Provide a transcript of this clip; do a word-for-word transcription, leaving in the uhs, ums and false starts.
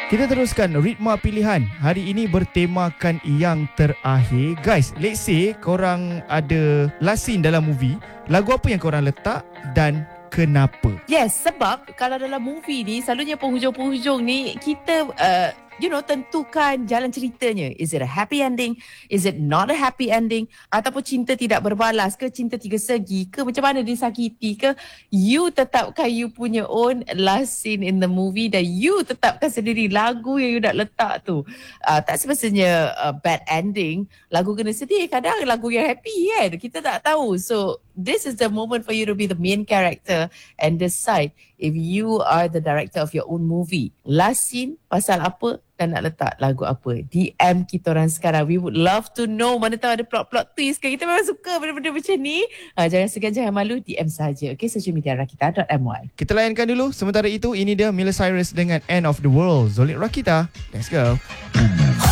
Kita teruskan ritma pilihan. Hari ini bertemakan yang terakhir. Guys, let's say korang ada last scene dalam movie. Lagu apa yang korang letak dan kenapa? Yes, sebab kalau dalam movie ni selalunya penghujung-penghujung ni kita uh, you know, tentukan jalan ceritanya. Is it a happy ending? Is it not a happy ending? Ataupun cinta tidak berbalas ke? Cinta tiga segi ke? Macam mana disakiti ke? You tetapkan you punya own last scene in the movie dan you tetapkan sendiri lagu yang you nak letak tu. Uh, tak semestinya uh, bad ending. Lagu kena sedih. Kadang lagu yang happy kan? Kita tak tahu. So, this is the moment for you to be the main character and decide if you are the director of your own movie. Last scene, pasal apa dan nak letak lagu apa. D M kita orang sekarang. We would love to know. Mana tahu ada plot-plot twist ke. Kita memang suka benda-benda macam ni. Ha, jangan segan, jangan malu. D M saja. Okay, social media rakita dot m y. Kita layankan dulu. Sementara itu, ini dia Miley Cyrus dengan End of the World. Zolit Rakita. Let's go.